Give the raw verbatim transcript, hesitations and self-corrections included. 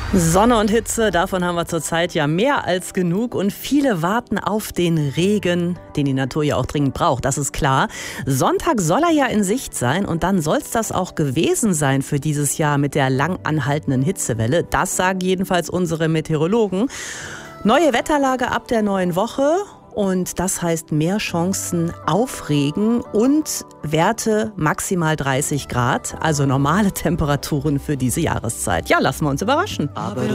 Sonne und Hitze, davon haben wir zurzeit ja mehr als genug und viele warten auf den Regen, den die Natur ja auch dringend braucht, das ist klar. Sonntag soll er ja in Sicht sein und dann soll es das auch gewesen sein für dieses Jahr mit der lang anhaltenden Hitzewelle. Das sagen jedenfalls unsere Meteorologen. Neue Wetterlage ab der neuen Woche. Und das heißt mehr Chancen auf Regen und Werte maximal dreißig Grad, also normale Temperaturen für diese Jahreszeit. Ja, lassen wir uns überraschen. Aber